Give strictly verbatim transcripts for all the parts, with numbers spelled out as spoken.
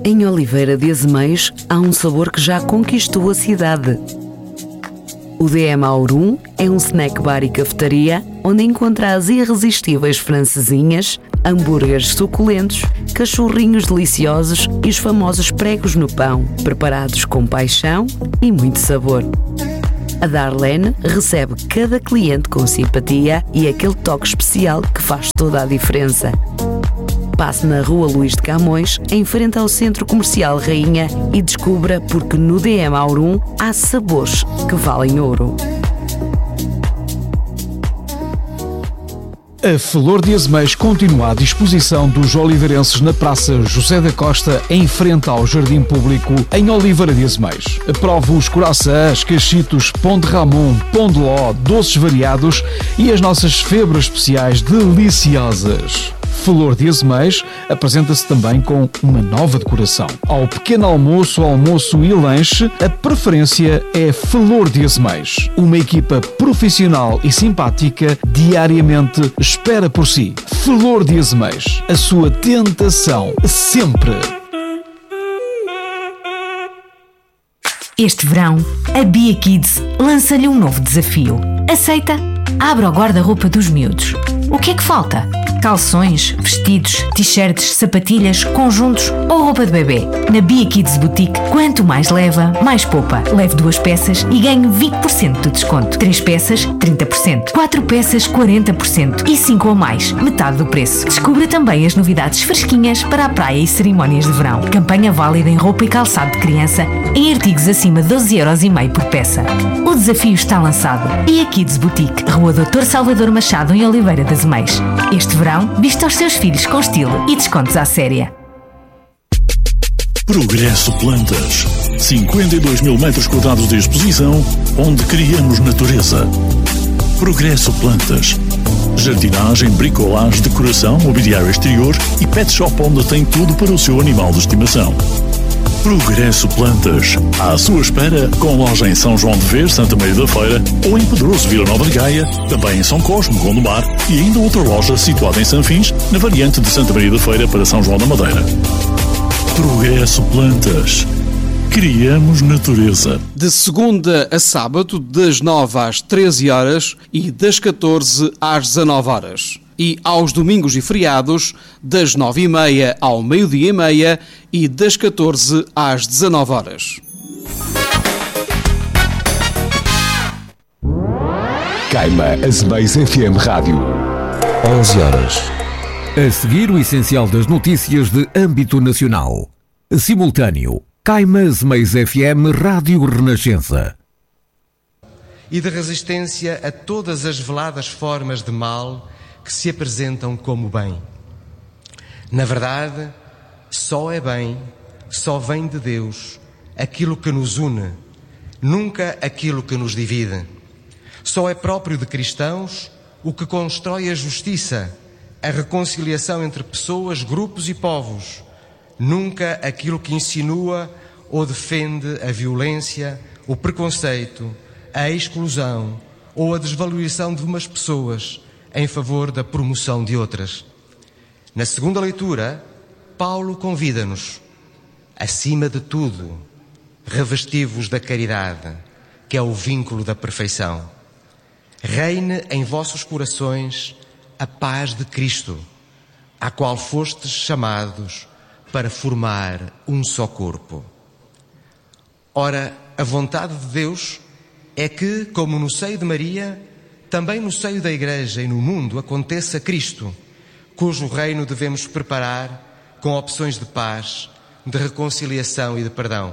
Em Oliveira de Azeméis há um sabor que já conquistou a cidade. O D M Aurum é um snack bar e cafetaria onde encontra as irresistíveis francesinhas, hambúrgueres suculentos, cachorrinhos deliciosos e os famosos pregos no pão, preparados com paixão e muito sabor. A Darlene recebe cada cliente com simpatia e aquele toque especial que faz toda a diferença. Passe na Rua Luís de Camões, em frente ao Centro Comercial Rainha, e descubra porque no D M Aurum há sabores que valem ouro. A Flor de Azeméis continua à disposição dos oliveirenses na Praça José da Costa, em frente ao Jardim Público, em Oliveira de Azeméis. Prove os coraçãs, cachitos, pão de Ramon, pão de ló, doces variados e as nossas febras especiais deliciosas. Flor de Azeméis apresenta-se também com uma nova decoração. Ao pequeno almoço, almoço e lanche, a preferência é Flor de Azeméis. Uma equipa profissional e simpática diariamente espera por si. Flor de Azeméis, a sua tentação sempre. Este verão, a Bia Kids lança-lhe um novo desafio. Aceita? Abre o guarda-roupa dos miúdos. O que é que falta? Calções, vestidos, t-shirts, sapatilhas, conjuntos ou roupa de bebê. Na Bia Kids Boutique, quanto mais leva, mais poupa. Leve duas peças e ganhe vinte por cento de desconto. Três peças, trinta por cento. Quatro peças, quarenta por cento. E cinco ou mais, metade do preço. Descubra também as novidades fresquinhas para a praia e cerimónias de verão. Campanha válida em roupa e calçado de criança, em artigos acima de doze euros e meio por peça. O desafio está lançado. Bia Kids Boutique, Rua doutor Salvador Machado, em Oliveira de Azeméis. Este verão, vista aos seus filhos com estilo e descontos à séria. Progresso Plantas. cinquenta e dois mil metros quadrados de exposição, onde criamos natureza. Progresso Plantas. Jardinagem, bricolagem, decoração, mobiliário exterior e pet shop onde tem tudo para o seu animal de estimação. Progresso Plantas, à sua espera, com loja em São João de Ver, Santa Maria da Feira, ou em Pedroso, Vila Nova de Gaia, também em São Cosme, Gondomar, e ainda outra loja situada em Sanfins, na variante de Santa Maria da Feira para São João da Madeira. Progresso Plantas. Criamos natureza. De segunda a sábado, das nove às treze horas e das catorze às dezanove horas. E aos domingos e feriados, das nove e meia ao meio-dia e meia e das catorze às dezanove horas. Caima Azeméis F M Rádio. onze horas. A seguir, o essencial das notícias de âmbito nacional. Simultâneo. Caima Azeméis F M Rádio Renascença. E de resistência a todas as veladas formas de mal que se apresentam como bem. Na verdade, só é bem, só vem de Deus, aquilo que nos une, nunca aquilo que nos divide. Só é próprio de cristãos o que constrói a justiça, a reconciliação entre pessoas, grupos e povos, nunca aquilo que insinua ou defende a violência, o preconceito, a exclusão ou a desvalorização de umas pessoas em favor da promoção de outras. Na segunda leitura, Paulo convida-nos, acima de tudo, revesti-vos da caridade, que é o vínculo da perfeição. Reine em vossos corações a paz de Cristo, à qual fostes chamados para formar um só corpo. Ora, a vontade de Deus é que, como no seio de Maria, também no seio da Igreja e no mundo aconteça Cristo, cujo reino devemos preparar com opções de paz, de reconciliação e de perdão.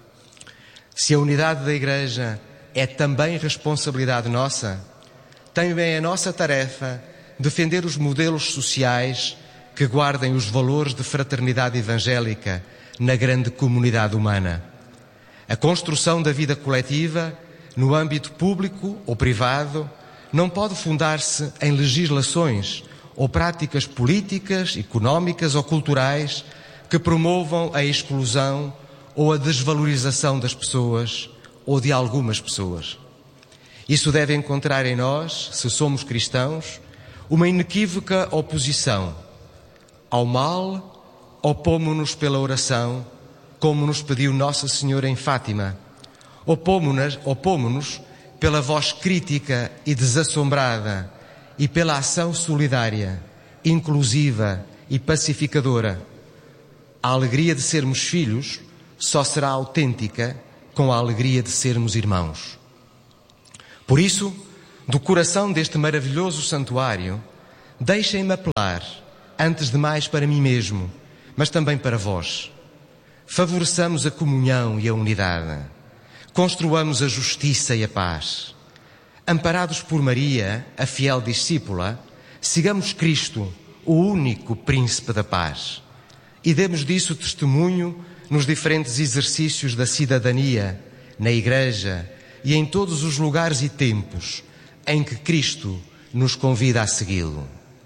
Se a unidade da Igreja é também responsabilidade nossa, também é nossa tarefa defender os modelos sociais que guardem os valores de fraternidade evangélica na grande comunidade humana. A construção da vida coletiva, no âmbito público ou privado, não pode fundar-se em legislações ou práticas políticas, económicas ou culturais que promovam a exclusão ou a desvalorização das pessoas ou de algumas pessoas. Isso deve encontrar em nós, se somos cristãos, uma inequívoca oposição ao mal, opomos-nos pela oração como nos pediu Nossa Senhora em Fátima. Opômo-nos, opômo-nos pela voz crítica e desassombrada e pela ação solidária, inclusiva e pacificadora. A alegria de sermos filhos só será autêntica com a alegria de sermos irmãos. Por isso, do coração deste maravilhoso santuário, deixem-me apelar, antes de mais para mim mesmo, mas também para vós. Favoreçamos a comunhão e a unidade. Construamos a justiça e a paz. Amparados por Maria, a fiel discípula, sigamos Cristo, o único príncipe da paz. E demos disso testemunho nos diferentes exercícios da cidadania, na Igreja e em todos os lugares e tempos em que Cristo nos convida a segui-lo.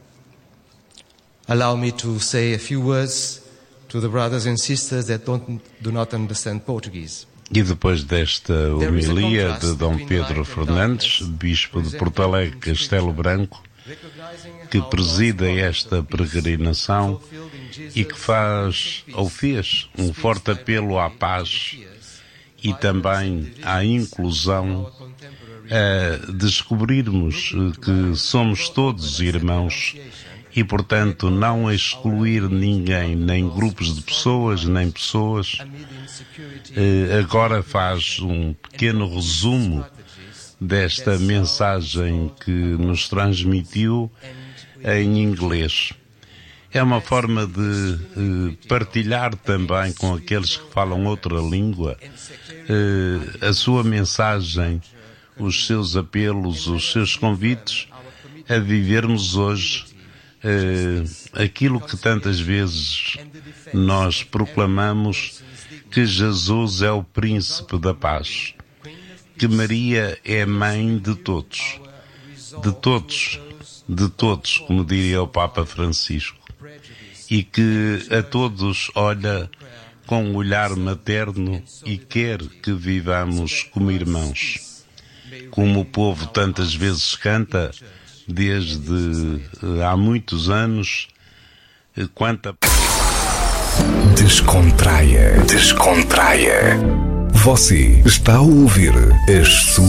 Allow me to say a few words to the brothers and sisters that don't, do not understand Portuguese. E depois desta homilia de Dom Pedro Fernandes, bispo de Porto Alegre, Castelo Branco, que presida esta peregrinação e que faz, ou fez, um forte apelo à paz e também à inclusão, a descobrirmos que somos todos irmãos e, portanto, não excluir ninguém, nem grupos de pessoas, nem pessoas. Agora faz um pequeno resumo desta mensagem que nos transmitiu em inglês. É uma forma de partilhar também com aqueles que falam outra língua a sua mensagem, os seus apelos, os seus convites a vivermos hoje aquilo que tantas vezes nós proclamamos, que Jesus é o príncipe da paz, que Maria é mãe de todos, de todos, de todos, como diria o Papa Francisco, e que a todos olha com um olhar materno e quer que vivamos como irmãos. Como o povo tantas vezes canta, desde há muitos anos, quanta... Descontraia, descontraia. Você está a ouvir as suas